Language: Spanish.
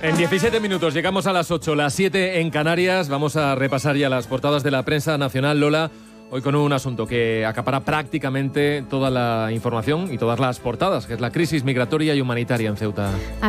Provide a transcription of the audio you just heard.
En 17 minutos llegamos a las 8, las 7 en Canarias. Vamos a repasar ya las portadas de la prensa nacional, Lola. Hoy con un asunto que acapara prácticamente toda la información y todas las portadas, que es la crisis migratoria y humanitaria en Ceuta.